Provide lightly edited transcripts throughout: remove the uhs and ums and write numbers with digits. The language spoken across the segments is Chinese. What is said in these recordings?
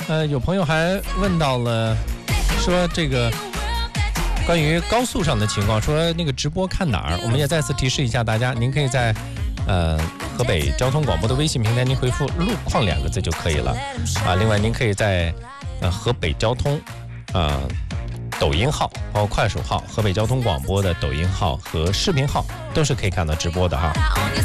有朋友还问到了，说这个关于高速上的情况，说那个直播看哪儿？我们也再次提示一下大家，您可以在河北交通广播的微信平台，您回复路况2个字就可以了啊。另外您可以在河北交通抖音号包括快手号，河北交通广播的抖音号和视频号都是可以看到直播的哈。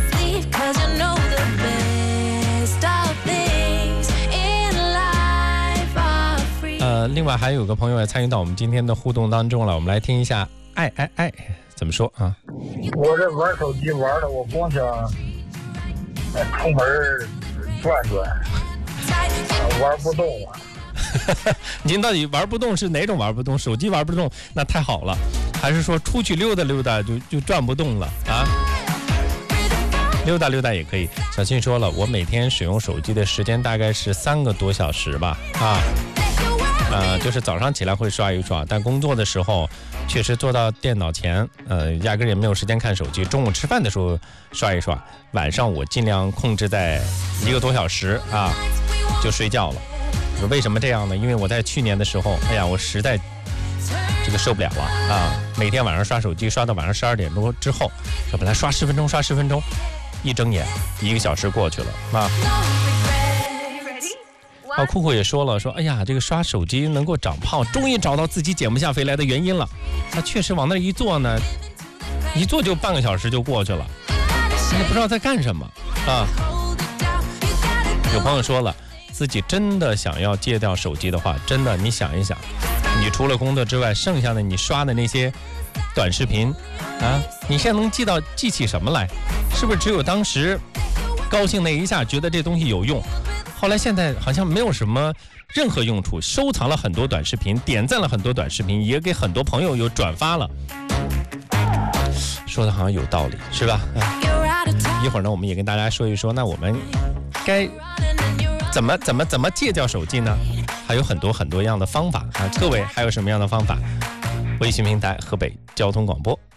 另外还有个朋友也参与到我们今天的互动当中了，我们来听一下爱怎么说啊？ 我这玩手机玩的，我光想出门转转，玩不动了。 您到底玩不动是哪种玩不动？手机玩不动那太好了，还是说出去溜达溜达就转不动了啊？溜达溜达也可以。小新说了，我每天使用手机的时间大概是3个多小时吧就是早上起来会刷一刷，但工作的时候确实坐到电脑前，压根也没有时间看手机。中午吃饭的时候刷一刷，晚上我尽量控制在1个多小时就睡觉了。为什么这样呢？因为我在去年的时候，我实在这个受不了了每天晚上刷手机刷到晚上12点多之后，本来刷10分钟，一睁眼1个小时过去了酷酷也说了，说这个刷手机能够长胖，终于找到自己减不下肥来的原因了。他确实往那一坐呢，一坐就半个小时就过去了，也不知道在干什么有朋友说了，自己真的想要戒掉手机的话，真的你想一想，你除了工作之外，剩下的你刷的那些短视频你现在能记起什么来？是不是只有当时高兴那一下觉得这东西有用，后来现在好像没有什么任何用处，收藏了很多短视频，点赞了很多短视频，也给很多朋友有转发了，说的好像有道理是吧？一会儿呢我们也跟大家说一说，那我们该怎么戒掉手机呢？还有很多样的方法各位还有什么样的方法？微信平台河北交通广播。